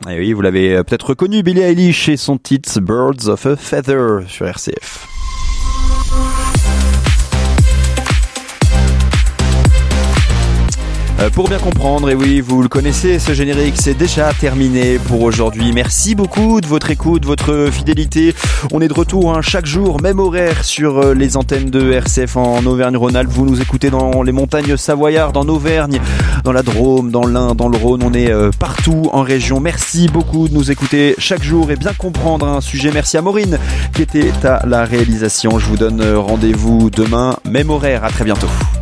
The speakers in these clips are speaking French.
Et oui, vous l'avez peut-être reconnu, Billie Eilish et son titre Birds of a Feather sur RCF. Pour bien comprendre, et oui, vous le connaissez, ce générique, c'est déjà terminé pour aujourd'hui. Merci beaucoup de votre écoute, votre fidélité. On est de retour chaque jour, même horaire, sur les antennes de RCF en Auvergne-Rhône-Alpes. Vous nous écoutez dans les montagnes savoyardes, en Auvergne, dans la Drôme, dans l'Ain, dans le Rhône. On est partout en région. Merci beaucoup de nous écouter chaque jour et bien comprendre un sujet. Merci à Maureen qui était à la réalisation. Je vous donne rendez-vous demain, même horaire. À très bientôt.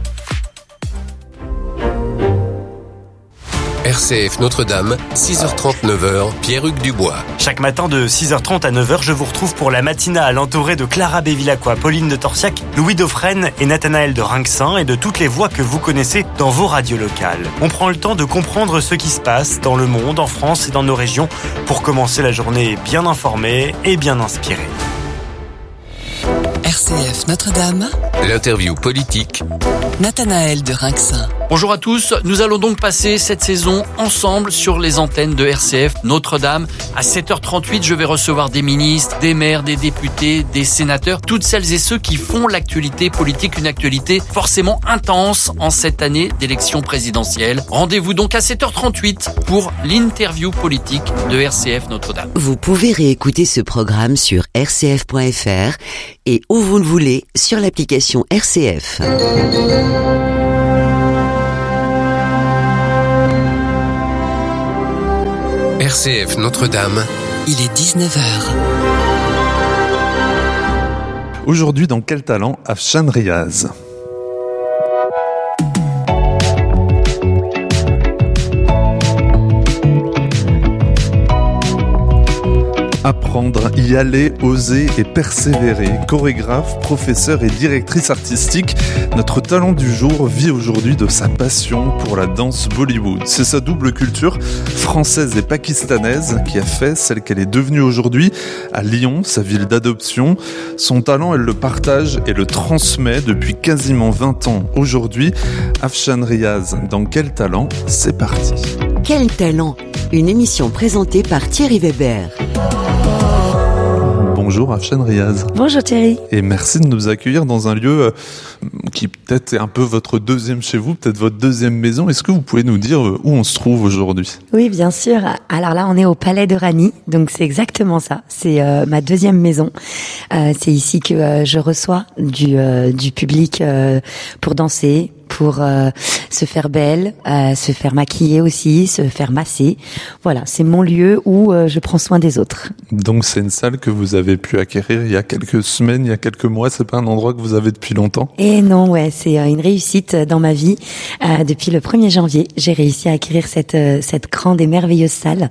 RCF Notre-Dame, 6h30, 9h, Pierre-Hugues Dubois. Chaque matin de 6h30 à 9h, je vous retrouve pour la matinale entourée de Clara Bévilacqua, Pauline de Torsiac, Louis Dauphren et Nathanaël de Rinxin et de toutes les voix que vous connaissez dans vos radios locales. On prend le temps de comprendre ce qui se passe dans le monde, en France et dans nos régions pour commencer la journée bien informée et bien inspirée. RCF Notre-Dame. L'interview politique. Nathanaël de Rinxin. Bonjour à tous, nous allons donc passer cette saison ensemble sur les antennes de RCF Notre-Dame. À 7h38, je vais recevoir des ministres, des maires, des députés, des sénateurs, toutes celles et ceux qui font l'actualité politique, une actualité forcément intense en cette année d'élection présidentielle. Rendez-vous donc à 7h38 pour l'interview politique de RCF Notre-Dame. Vous pouvez réécouter ce programme sur rcf.fr et où vous le voulez sur l'application RCF. RCF Notre-Dame. Il est 19h. Aujourd'hui, dans Quel talent, Afshan Riaz. Apprendre, y aller, oser et persévérer. Chorégraphe, professeur et directrice artistique, notre talent du jour vit aujourd'hui de sa passion pour la danse Bollywood. C'est sa double culture, française et pakistanaise, qui a fait celle qu'elle est devenue aujourd'hui à Lyon, sa ville d'adoption. Son talent, elle le partage et le transmet depuis quasiment 20 ans. Aujourd'hui, Afshan Riaz, dans Quel talent, c'est parti. Quel talent ? Une émission présentée par Thierry Weber. Bonjour Afshan Riaz. Bonjour Thierry. Et merci de nous accueillir dans un lieu qui peut-être est un peu votre deuxième chez vous, peut-être votre deuxième maison. Est-ce que vous pouvez nous dire où on se trouve aujourd'hui ? Oui, bien sûr. Alors là, on est au Palais de Rani, donc c'est exactement ça. C'est ma deuxième maison. C'est ici que je reçois du public pour danser, pour se faire belle, se faire maquiller aussi, se faire masser. Voilà, c'est mon lieu où je prends soin des autres. Donc c'est une salle que vous avez pu acquérir il y a quelques semaines, il y a quelques mois. C'est pas un endroit que vous avez depuis longtemps ? Et non, ouais, c'est une réussite dans ma vie. Depuis le 1er janvier, j'ai réussi à acquérir cette grande et merveilleuse salle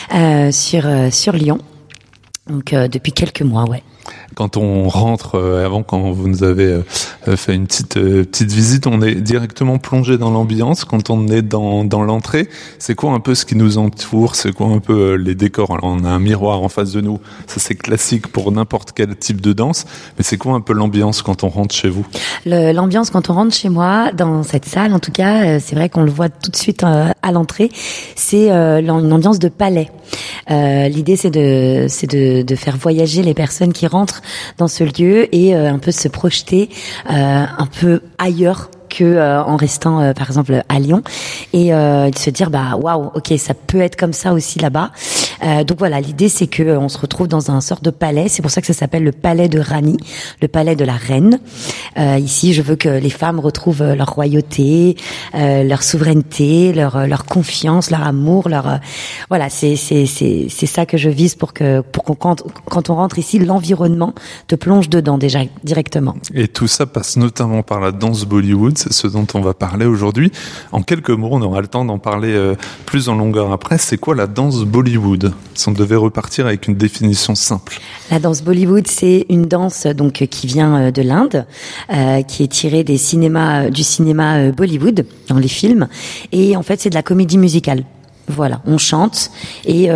sur Lyon. Donc depuis quelques mois, ouais. Quand on rentre, quand vous nous avez fait une petite visite, on est directement plongé dans l'ambiance. Quand on est dans l'entrée, c'est quoi un peu ce qui nous entoure ? C'est quoi un peu les décors ? Alors, on a un miroir en face de nous, ça c'est classique pour n'importe quel type de danse, mais c'est quoi un peu l'ambiance quand on rentre chez vous ? L'ambiance quand on rentre chez moi, dans cette salle en tout cas, c'est vrai qu'on le voit tout de suite à l'entrée, c'est une ambiance de palais. L'idée c'est de faire voyager les personnes qui rentrent dans ce lieu et un peu se projeter un peu ailleurs que en restant par exemple à Lyon et de se dire waouh, ok, ça peut être comme ça aussi là-bas. Donc voilà, l'idée c'est que on se retrouve dans un sort de palais. C'est pour ça que ça s'appelle le palais de Rani, le palais de la reine. Ici, je veux que les femmes retrouvent leur royauté, leur souveraineté, leur confiance, leur amour, voilà, c'est ça que je vise pour qu'on quand on rentre ici, l'environnement te plonge dedans déjà directement. Et tout ça passe notamment par la danse Bollywood, c'est ce dont on va parler aujourd'hui. En quelques mots, on aura le temps d'en parler plus en longueur après. C'est quoi la danse Bollywood ? Si on devait repartir avec une définition simple. La danse Bollywood, c'est une danse donc qui vient de l'Inde, qui est tirée du cinéma Bollywood dans les films, et en fait c'est de la comédie musicale. Voilà, on chante et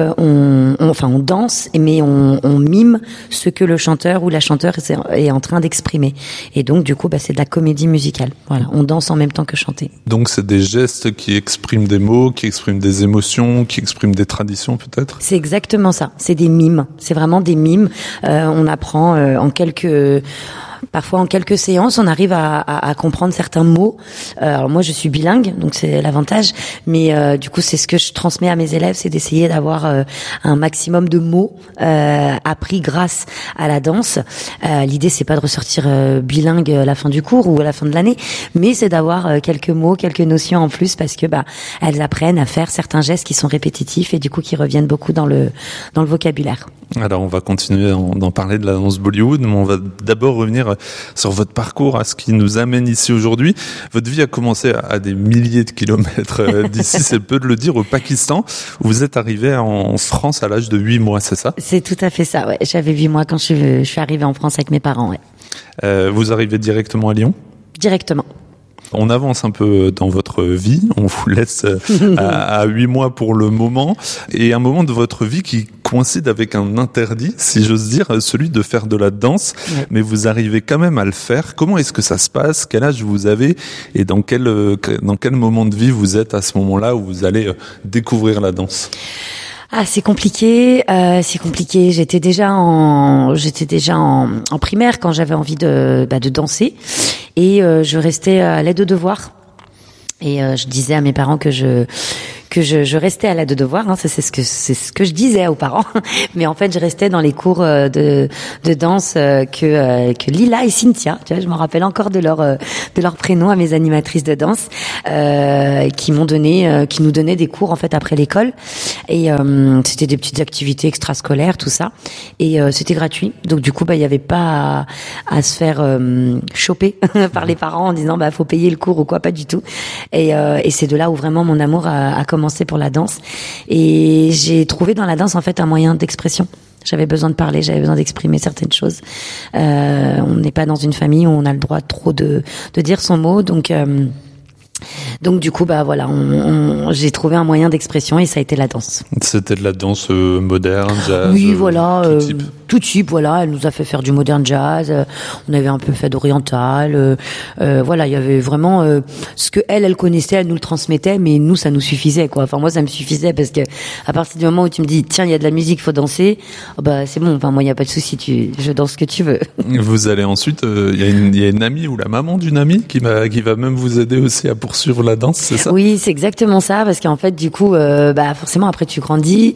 on danse, mais on mime ce que le chanteur ou la chanteuse est en train d'exprimer. Et donc du coup, c'est de la comédie musicale. Voilà, on danse en même temps que chanter. Donc c'est des gestes qui expriment des mots, qui expriment des émotions, qui expriment des traditions peut-être. C'est exactement ça. C'est des mimes. C'est vraiment des mimes. On apprend Parfois, en quelques séances, on arrive à comprendre certains mots. Alors moi, je suis bilingue, donc c'est l'avantage. Mais du coup, c'est ce que je transmets à mes élèves, c'est d'essayer d'avoir un maximum de mots appris grâce à la danse. L'idée, c'est pas de ressortir bilingue à la fin du cours ou à la fin de l'année, mais c'est d'avoir quelques mots, quelques notions en plus, parce que elles apprennent à faire certains gestes qui sont répétitifs et du coup qui reviennent beaucoup dans le vocabulaire. Alors on va continuer d'en parler de la danse Bollywood, mais on va d'abord revenir sur votre parcours, à ce qui nous amène ici aujourd'hui. Votre vie a commencé à des milliers de kilomètres d'ici, c'est peu de le dire, au Pakistan, où vous êtes arrivé en France à l'âge de 8 mois, c'est ça ? C'est tout à fait ça, ouais. J'avais 8 mois quand je suis arrivée en France avec mes parents, ouais. Vous arrivez directement à Lyon ? Directement. On avance un peu dans votre vie, on vous laisse à 8 mois pour le moment, et un moment de votre vie qui coïncide avec un interdit, si j'ose dire, celui de faire de la danse, ouais. Mais vous arrivez quand même à le faire. Comment est-ce que ça se passe ? Quel âge vous avez ? Et dans quel moment de vie vous êtes à ce moment-là où vous allez découvrir la danse ? Ah, c'est compliqué. J'étais déjà en primaire quand j'avais envie de danser, et je restais à l'aide de devoirs. Et je disais à mes parents que je restais à l'aide de devoirs, hein, c'est ce que je disais aux parents, mais en fait je restais dans les cours de danse que Lila et Cynthia, tu vois, je me rappelle encore de leur prénom à mes animatrices de danse, qui nous donnaient des cours en fait après l'école, et c'était des petites activités extrascolaires, tout ça, et c'était gratuit, donc du coup il y avait pas à se faire choper par les parents en disant faut payer le cours ou quoi, pas du tout, et c'est de là où vraiment mon amour a commencé pour la danse, et j'ai trouvé dans la danse en fait un moyen d'expression. J'avais besoin de parler, j'avais besoin d'exprimer certaines choses. On n'est pas dans une famille où on a le droit trop de dire son mot, donc du coup voilà, j'ai trouvé un moyen d'expression et ça a été la danse. C'était de la danse moderne, jazz. Oui, voilà, tout type, voilà. Elle nous a fait faire du modern jazz. On avait un peu fait d'oriental. Voilà, il y avait vraiment ce que elle connaissait, elle nous le transmettait, mais nous ça nous suffisait, quoi. Enfin moi ça me suffisait, parce que à partir du moment où tu me dis tiens il y a de la musique, faut danser, c'est bon. Enfin moi il y a pas de souci, je danse ce que tu veux. Vous allez ensuite, il y a une amie ou la maman d'une amie qui va même vous aider aussi à poursuivre la danse, c'est ça ? Oui, c'est exactement ça, parce qu'en fait du coup forcément après tu grandis.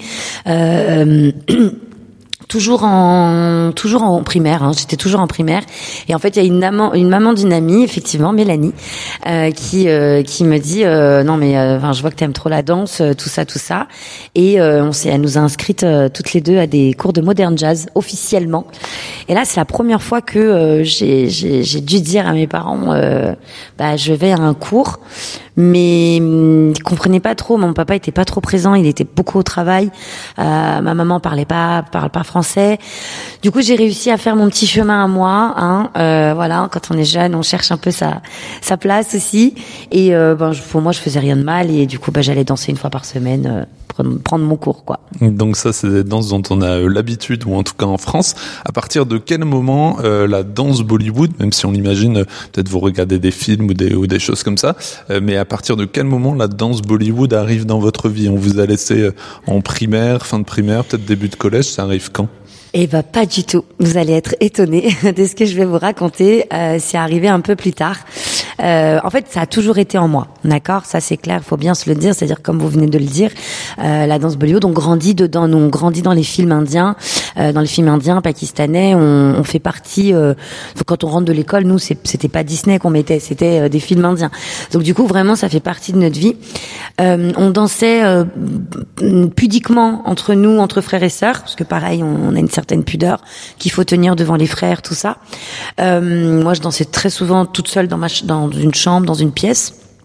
Toujours en primaire, hein. J'étais toujours en primaire, et en fait il y a une maman d'une amie, effectivement Mélanie, qui me dit non mais je vois que t'aimes trop la danse, tout ça, et elle nous a inscrites toutes les deux à des cours de modern jazz officiellement. Et là c'est la première fois que j'ai dû dire à mes parents je vais à un cours, mais ils comprenaient pas trop. Mon papa était pas trop présent, il était beaucoup au travail. Ma maman parle pas français. Du coup, j'ai réussi à faire mon petit chemin à moi. Voilà, quand on est jeune, on cherche un peu sa place aussi. Et pour moi, je faisais rien de mal. Et du coup, j'allais danser une fois par semaine. Prendre mon cours, quoi. Donc ça, c'est des danses dont on a l'habitude, ou en tout cas en France. À partir de quel moment la danse Bollywood, même si on l'imagine, peut-être vous regardez des films ou des choses comme ça, mais à partir de quel moment la danse Bollywood arrive dans votre vie ? On vous a laissé en primaire, fin de primaire, peut-être début de collège, ça arrive quand ? Eh pas du tout. Vous allez être étonnés de ce que je vais vous raconter. C'est arrivé un peu plus tard. En fait, ça a toujours été en moi, d'accord ? Ça, c'est clair, faut bien se le dire. C'est-à-dire, comme vous venez de le dire, la danse Bollywood, on grandit dedans. Nous, on grandit dans les films indiens, pakistanais. On fait partie. Quand on rentre de l'école, nous, c'était pas Disney qu'on mettait, c'était des films indiens. Donc, du coup, vraiment, ça fait partie de notre vie. On dansait pudiquement entre nous, entre frères et sœurs, parce que pareil, on a une certaine pudeur qu'il faut tenir devant les frères, tout ça. Moi, je dansais très souvent toute seule dans une chambre, dans une pièce.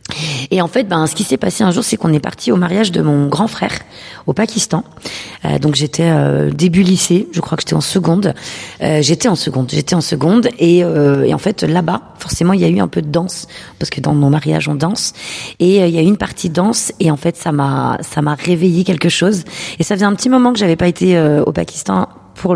Et en fait, ce qui s'est passé un jour, c'est qu'on est parti au mariage de mon grand frère au Pakistan. Donc j'étais début lycée, je crois que j'étais en seconde. J'étais en seconde et en fait là-bas, forcément, il y a eu un peu de danse parce que dans mon mariage on danse et il y a eu une partie danse et en fait ça m'a réveillé quelque chose. Et ça faisait un petit moment que j'avais pas été au Pakistan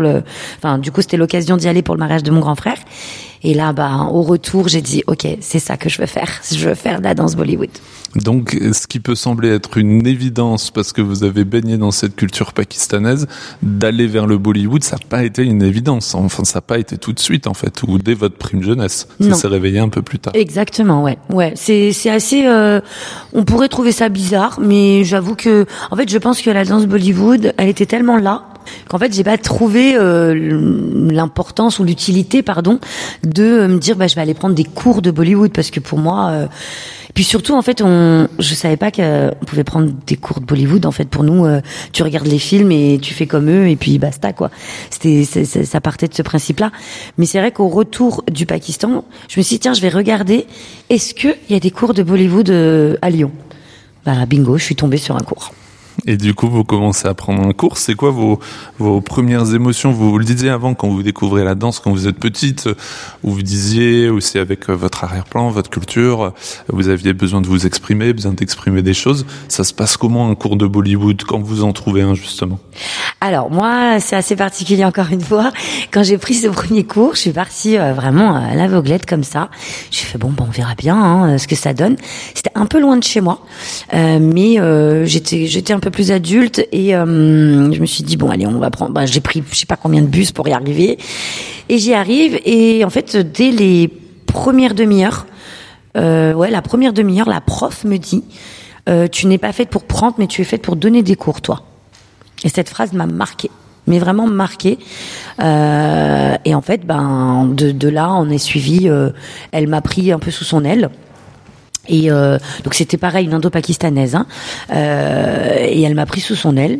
du coup c'était l'occasion d'y aller pour le mariage de mon grand frère. Et là, au retour, j'ai dit, ok, c'est ça que je veux faire. Je veux faire de la danse Bollywood. Donc, ce qui peut sembler être une évidence parce que vous avez baigné dans cette culture pakistanaise, d'aller vers le Bollywood, ça n'a pas été une évidence. Enfin, ça n'a pas été tout de suite, en fait, ou dès votre prime jeunesse. Ça s'est réveillé un peu plus tard. Exactement, ouais. C'est assez, on pourrait trouver ça bizarre, mais j'avoue que, en fait, je pense que la danse Bollywood, elle était tellement là, qu'en fait j'ai pas trouvé l'importance ou l'utilité de me dire je vais aller prendre des cours de Bollywood parce que pour moi puis surtout en fait je savais pas qu'on pouvait prendre des cours de Bollywood. En fait pour nous tu regardes les films et tu fais comme eux et puis basta quoi. Ça partait de ce principe là, mais c'est vrai qu'au retour du Pakistan je me suis dit tiens je vais regarder est-ce que il y a des cours de Bollywood à Lyon. Bingo, je suis tombée sur un cours. Et du coup, vous commencez à prendre un cours. C'est quoi vos premières émotions? Vous le disiez avant, quand vous découvrez la danse, quand vous êtes petite, où vous disiez aussi avec votre arrière-plan, votre culture, vous aviez besoin de vous exprimer, besoin d'exprimer des choses. Ça se passe comment un cours de Bollywood quand vous en trouvez un justement? Alors moi, c'est assez particulier encore une fois. Quand j'ai pris ce premier cours, je suis partie vraiment à l'aveuglette comme ça. J'ai fait on verra bien ce que ça donne. C'était un peu loin de chez moi, mais j'étais un peu plus adulte et je me suis dit allez on va prendre. J'ai pris je sais pas combien de bus pour y arriver et j'y arrive et en fait dès les premières demi-heures, la première demi-heure, la prof me dit tu n'es pas faite pour prendre mais tu es faite pour donner des cours toi. Et cette phrase m'a marquée, mais vraiment marquée. Et en fait, de là, on est suivi. Elle m'a pris un peu sous son aile. Et donc c'était pareil, une indo-pakistanaise. Et elle m'a pris sous son aile.